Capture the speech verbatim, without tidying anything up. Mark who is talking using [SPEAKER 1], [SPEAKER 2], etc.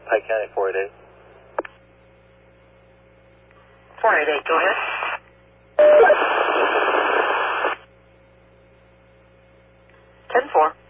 [SPEAKER 1] Pike County four eight eight.
[SPEAKER 2] four eight eight, go ahead. ten four.